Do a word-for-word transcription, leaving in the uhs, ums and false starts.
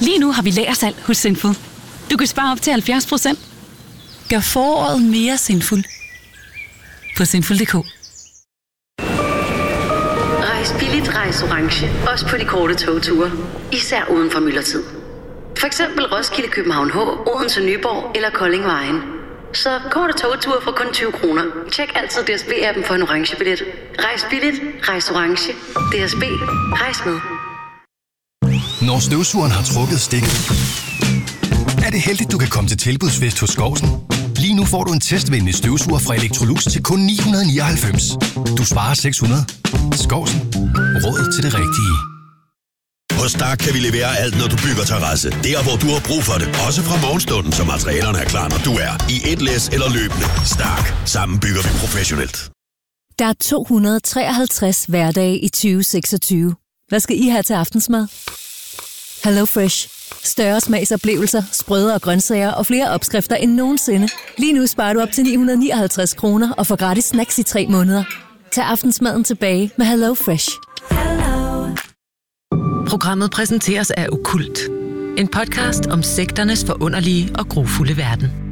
Lige nu har vi lagersalg hos Sinful. Du kan spare op til halvfjerds procent. Gør foråret mere Sinful på sinful punktum d k. Rejs billigt, rejs orange. Også på de korte togture. Især uden for myldretid. For eksempel Roskilde, København H, Odense, Nyborg eller Kolding Vejen. Så korte togture for kun tyve kroner. Tjek altid D S B-appen for en orange billet. Rejs billigt, rejs orange. D S B, rejs med. Når støvsugeren har trukket stikket, er det heldigt, du kan komme til tilbudsfest hos Skovsen. Lige nu får du en testvenlig støvsuger fra Electrolux til kun ni hundrede nioghalvfems. Du sparer seks hundrede. Skovsen. Råd til det rigtige. Hos Stark kan vi levere alt, når du bygger terrasse. Der, hvor du har brug for det. Også fra morgenstunden, så materialerne er klar, når du er. I et læs eller løbende. Stark. Sammen bygger vi professionelt. Der er to hundrede treoghalvtreds hverdage i tyve seksogtyve. Hvad skal I have til aftensmad? HelloFresh. Større smagsoplevelser, sprødere grøntsager og flere opskrifter end nogensinde. Lige nu sparer du op til ni hundrede nioghalvtreds kroner og får gratis snacks i tre måneder. Tag aftensmaden tilbage med HelloFresh. Programmet præsenteres af Okkult. En podcast om sekternes forunderlige og grufulde verden.